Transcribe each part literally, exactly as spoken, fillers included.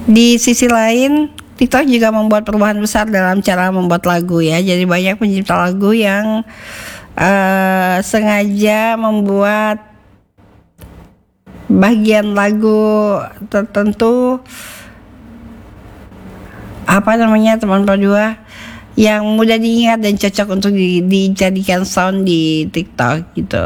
Di sisi lain, TikTok juga membuat perubahan besar dalam cara membuat lagu ya. Jadi banyak pencipta lagu yang uh, sengaja membuat bagian lagu tertentu, apa namanya teman Padua, yang mudah diingat dan cocok untuk di, dijadikan sound di TikTok gitu.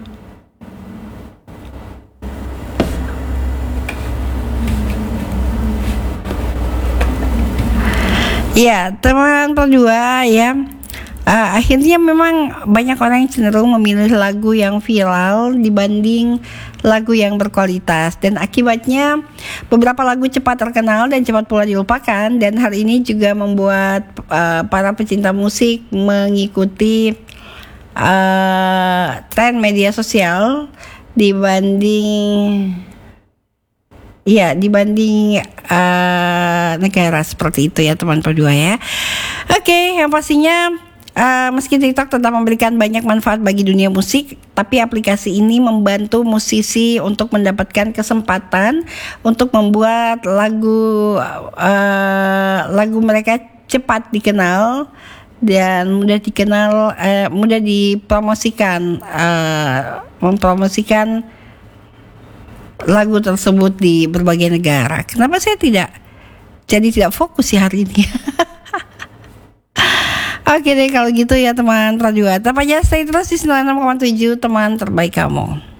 Ya, teman Padua ya. Uh, akhirnya memang banyak orang yang cenderung memilih lagu yang viral dibanding lagu yang berkualitas, dan akibatnya beberapa lagu cepat terkenal dan cepat pula dilupakan, dan hal ini juga membuat uh, para pecinta musik mengikuti uh, tren media sosial dibanding ya dibanding uh, negara seperti itu ya teman Padua ya. Oke, okay, yang pastinya Uh, meski TikTok tetap memberikan banyak manfaat bagi dunia musik, tapi aplikasi ini membantu musisi untuk mendapatkan kesempatan untuk membuat lagu uh, lagu mereka cepat dikenal dan mudah dikenal, uh, mudah dipromosikan, uh, mempromosikan lagu tersebut di berbagai negara. Kenapa saya tidak jadi tidak fokus ya hari ini? Oke deh kalau gitu ya teman Radioa. Tetap aja stay terus di sembilan puluh enam koma tujuh teman terbaik kamu.